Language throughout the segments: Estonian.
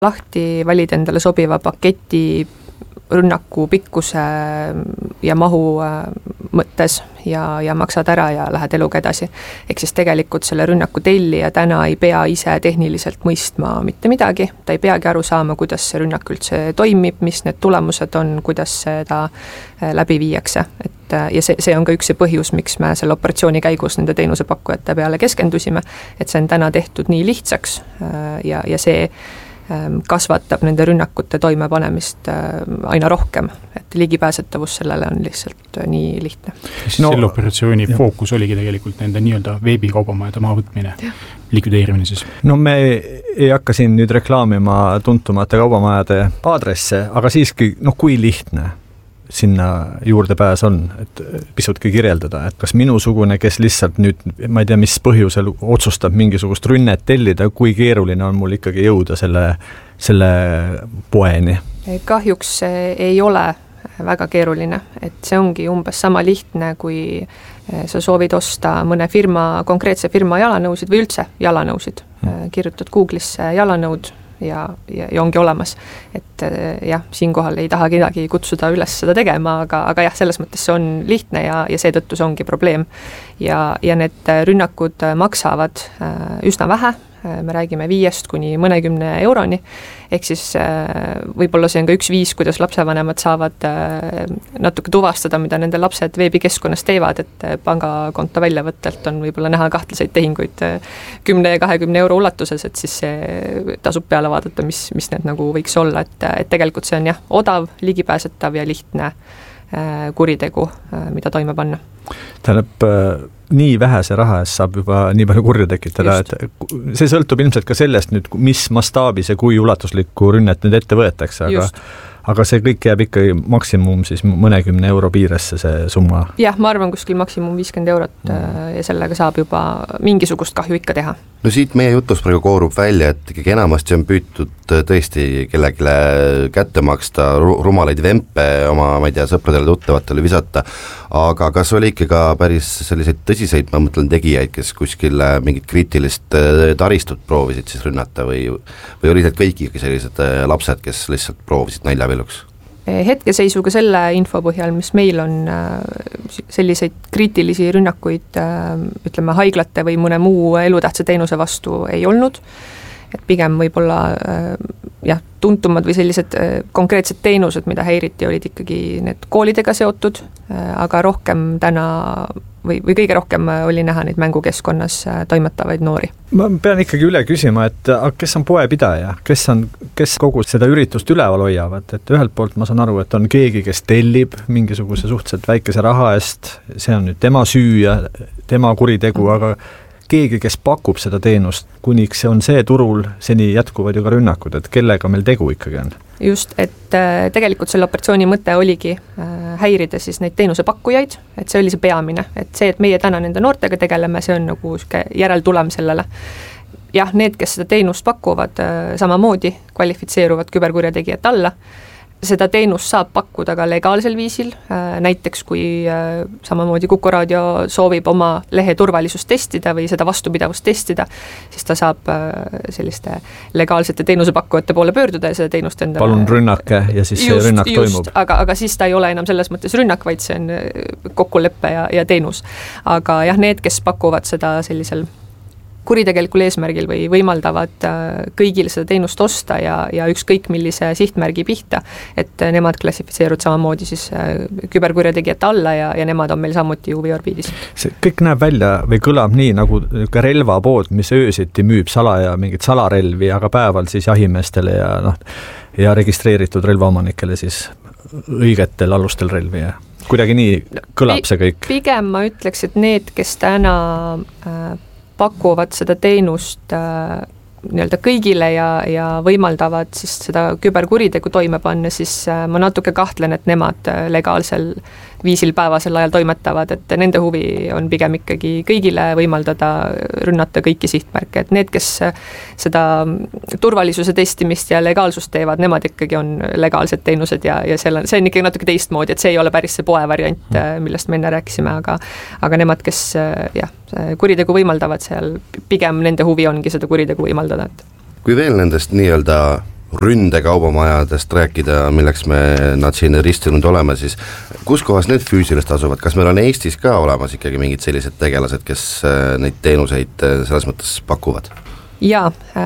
lahti, valid endale sobiva paketi rünnaku pikkuse ja mahu mõttes ja maksad ära ja lähed eluga edasi. Ehk siis tegelikult selle rünnaku tellija täna ei pea ise tehniliselt mõistma mitte midagi, ta ei peagi aru saama, kuidas see rünnak üldse toimib, mis need tulemused on, kuidas seda läbi viiakse. Ja see on ka üks põhjus, miks me selle operatsiooni käigus nende teenusepakkujate peale keskendusime, et see on täna tehtud nii lihtsaks ja see kasvatab nende rünnakute toimepanemist aina rohkem, et ligipääsetavus sellele on lihtsalt nii lihtne. Selle operatsiooni fookus oligi tegelikult nende nii-öelda veebikaubamajade maavõtmine, likvideerimine siis? No me ei hakka siin nüüd reklaamima tuntumate kaubamajade aadresse, aga siiski, kui lihtne sinna juurde pääs on, et pisutki kirjeldada, et kas minusugune, kes lihtsalt nüüd, ma ei tea, mis põhjusel otsustab mingisugust rünnet tellida, kui keeruline on mul ikkagi jõuda selle poeni? Kahjuks ei ole väga keeruline, et see ongi umbes sama lihtne, kui sa soovid osta mõne konkreetse firma jalanõusid või üldse jalanõusid. Kirjutad Google'isse jalanõud ja ongi olemas. Et jah, siinkohal ei taha kedagi kutsuda üles seda tegema, aga jah, selles mõttes see on lihtne ja seetõttu see ongi probleem. Ja need rünnakud maksavad üsna vähe, me räägime 5 kuni mõnekümne euroni, ehk siis võib-olla see on ka üks viis, kuidas lapsevanemad saavad natuke tuvastada, mida nende lapsed veebikeskkonnas teevad, et pangakonto väljavõttelt on võib-olla näha kahtlaseid tehinguid 10 ja 20 euro ulatuses, et siis see tasub peale vaadata, mis need nagu võiks olla, et tegelikult see on jah, odav, ligipääsetav ja lihtne kuritegu, mida toime panna. Tähendab, nii vähese raha eest saab juba nii palju kurja tekitada, et see sõltub ilmselt ka sellest nüüd, mis mastaabis ja kui ulatuslikku rünnet nüüd ette võetakse, aga see kõik jääb ikkagi maksimum siis mõnekümne euro piiresse see summa. Jah, ma arvan kuskil maksimum 50 eurot ja sellega saab juba mingisugust kahju ikka teha. No siit meie jutus praegu koorub välja, et ikkagi enamasti on püütud tõesti kellegile kätte maksta, rumalaid vempe oma, ma ei tea, sõpradele, tuttavatele visata, aga kas oli ikka ka päris selliseid tõsiseid, ma mõtlen tegijaid, kes kuskil mingit kriitilist taristut proovisid siis rünnata või olid need kõik ikka sellised lapsed, kes lihtsalt proovisid naljavilluks? Hetkeseisuga selle info põhjal, mis meil on selliseid kriitilisi rünnakuid, ütleme haiglate või mõne muu elutähtsa teenuse vastu ei olnud, et pigem võib-olla tuntumad või sellised konkreetsed teenused, mida häiriti, olid ikkagi need koolidega seotud, aga rohkem täna või kõige rohkem oli näha neid mängukeskkonnas toimetavaid noori. Ma pean ikkagi üle küsima, et kes on poepidaja, kes kogu seda üritust üleval hoiavad, et ühelt poolt ma saan aru, et on keegi, kes tellib mingisuguse suhteliselt väikese raha eest, see on nüüd tema süü ja tema kuritegu, aga keegi, kes pakub seda teenust, kuniks see on see turul, seni jätkuvad ju ka rünnakud, et kellega meil tegu ikkagi on? Just, et tegelikult selle operatsiooni mõte oligi häirida siis neid teenusepakkujaid, et see oli see peamine, et see, et meie täna nende noortega tegeleme, see on nagu järeltulem sellele. Jah, need, kes seda teenust pakuvad, samamoodi kvalifitseeruvad küberkurjategijad alla. Seda teenust saab pakkuda ka legaalsel viisil, näiteks kui samamoodi Kuku Raadio soovib oma lehe turvalisust testida või seda vastupidavust testida, siis ta saab selliste legaalsete teenusepakkujate poole pöörduda ja seda teenust enda... Palun rünnake ja siis see rünnak toimub. Aga siis ta ei ole enam selles mõttes rünnak, vaid see on kokkuleppe ja teenus. Aga jah, need, kes pakuvad seda sellisel kuritegelikul eesmärgil või võimaldavad kõigil seda teenust osta ja ükskõik millise sihtmärgi pihta, et nemad klassifitseeruvad samamoodi siis küberkurjategijate alla ja nemad on meil samuti UV-orbiidis. See kõik näeb välja või kõlab nii nagu ka relvapood, mis öösiti müüb mingit salarelvi, aga päeval siis jahimeestele ja registreeritud relvaomanikele siis õigetel alustel relvi ja kuidagi nii kõlab see kõik. Pigem ma ütleks, et need, kes täna pakuvad seda teenust nii-öelda kõigile ja võimaldavad siis seda küberkuritegu toime panna, siis ma natuke kahtlen, et nemad legaalsel viisil päevasel ajal toimetavad, et nende huvi on pigem ikkagi kõigile võimaldada rünnata kõiki sihtmärke, et need, kes seda turvalisuse testimist ja legaalsust teevad, nemad ikkagi on legaalsed teenused ja see on ikkagi natuke teistmoodi, et see ei ole päris see poe variant, millest me enne rääkisime, aga nemad, kes kuritegu võimaldavad seal, pigem nende huvi ongi seda kuritegu võimaldada. Kui veel nendest nii-öelda ründekaubamajadest rääkida, milleks nad siin ristunud oleme, siis kus kohas need füüsiliselt asuvad, kas meil on Eestis ka olemas ikkagi mingid sellised tegelased, kes neid teenuseid selles mõttes pakuvad? Jaa,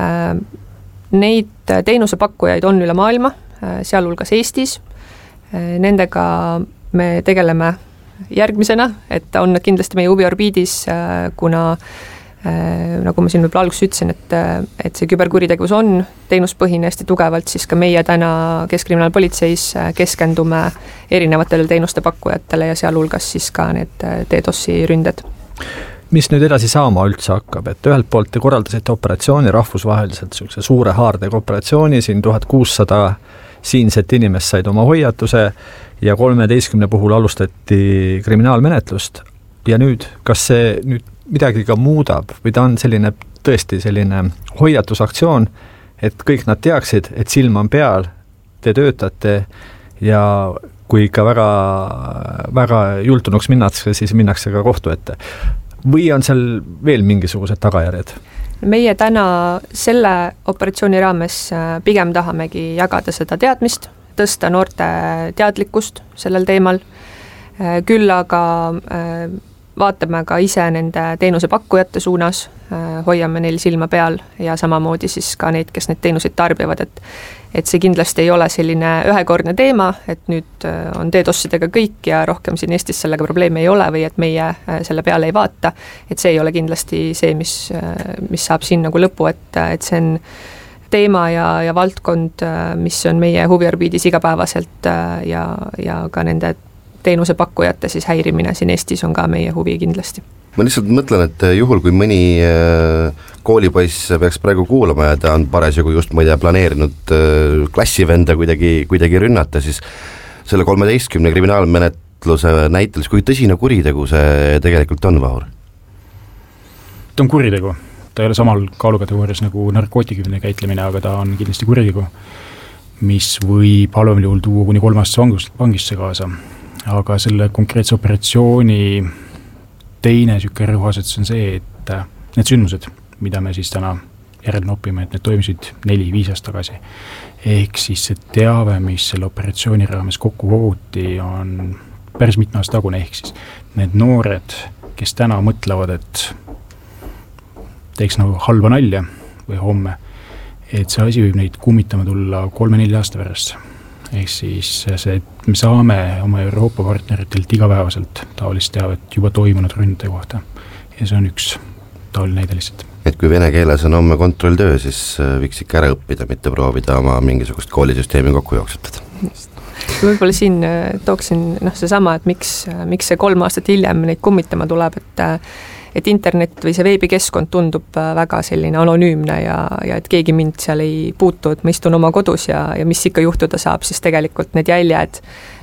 neid teenusepakkujaid on üle maailma, sealhulgas Eestis, nendega me tegeleme järgmisena, et on kindlasti meie huviorbiidis, kuna nagu ma siin võib-olla alguses ütlesin, et see küberkuritegevus on teenuspõhine hästi tugevalt, siis ka meie täna Keskkriminaalpolitseis keskendume erinevatele teenuste pakkujatele ja sealhulgas siis ka need DDoS-i ründed. Mis nüüd edasi saama üldse hakkab, et ühelt poolt te korraldasite operatsiooni rahvusvaheliselt suure haardega operatsiooni, siin 1600 siinset inimest said oma hoiatuse ja 13 puhul alustati kriminaalmenetlust ja nüüd, kas see nüüd midagi ka muudab või ta on tõesti selline hoiatusaktsioon, et kõik nad teaksid, et silm on peal, te töötate ja kui ikka väga, väga jultunuks minnakse, siis minnakse ka kohtu ette. Või on seal veel mingisugused tagajärjed? Meie täna selle operatsiooni raames pigem tahamegi jagada seda teadmist, tõsta noorte teadlikkust sellel teemal, küll aga vaatame ka ise nende teenusepakkujate suunas, hoiame neil silma peal ja samamoodi siis ka neid, kes neid teenuseid tarbivad, et see kindlasti ei ole selline ühekordne teema, et nüüd on DDoS-idega kõik ja rohkem siin Eestis sellega probleemi ei ole või et meie selle peale ei vaata, et see ei ole kindlasti see, mis saab siin nagu lõpu, et see on teema ja valdkond, mis on meie huviorbiidis igapäevaselt ja ka nende teenusepakkujate siis häirimine siin Eestis on ka meie huvi kindlasti. Ma lihtsalt mõtlen, et juhul kui mõni koolipoiss peaks praegu kuulama ja ta on parasjagu just, ma ei tea, planeerinud klassivenda kuidagi rünnata, siis selle 13 kriminaalmenetluse näitel, kui tõsine kuritegu see tegelikult on, Vahur? Ta on kuritegu. Ta ei ole samal kaalukategoorias nagu narkootikumine käitlemine, aga ta on kindlasti kuritegu, mis võib halvemal juhul tuua kuni 3 aastast vangisse kaasa. Aga selle konkreetse operatsiooni teine sükke rõhuasetus on see, et need sündmused, mida me siis täna järele nopime, et need toimisid 4-5 aastat tagasi. Ehk siis see teave, mis selle operatsiooni raames kokku koguti, on päris mitme aasta tagune, ehk siis need noored, kes täna mõtlevad, et teeks nagu halba nalja või homme, et see asi võib neid kummitama tulla 3-4 aasta pärast. Ehk siis see, et me saame oma Euroopa partneritelt igapäevaselt taolist teavet juba toimunud ründade kohta. Ja see on üks taoline näide lihtsalt. Et kui vene keeles on homme kontrolltöö, siis võiks ikka ära õppida, mitte proovida oma mingisugust koolisüsteemi kokku jooksutada. Võib-olla siin tooksin seesama, et miks see 3 aastat hiljem neid kummitama tuleb, et internet või see veebikeskkond tundub väga selline anonüümne ja et keegi mind seal ei puutu, et ma istun oma kodus ja mis ikka juhtuda saab, siis tegelikult need jäljed,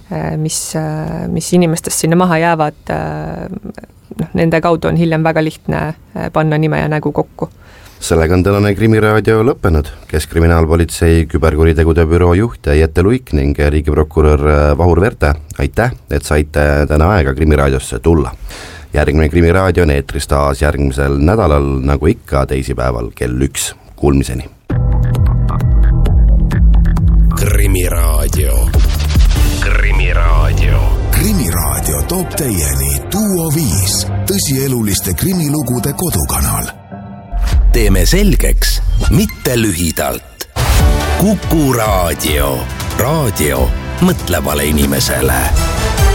mis inimestest sinna maha jäävad, nende kaudu on hiljem väga lihtne panna nime ja nägu kokku. Sellega on tänane Krimiraadio lõppenud. Keskkriminaalpolitsei küberkuritegude büroo juht Jette Luik ning riigiprokurör Vahur Verte, aitäh, et saite täna aega Krimiraadiosse tulla. Järgmine Krimiraadio on eetris taas järgmisel nädalal, nagu ikka teisipäeval kell 1. Kuulmiseni. Krimiraadio. Krimiraadio toob teieni Duo 5, tõsieluliste krimilugude kodukanal. Teeme selgeks, mitte lühidalt. Kuku Raadio. Raadio mõtlevale inimesele.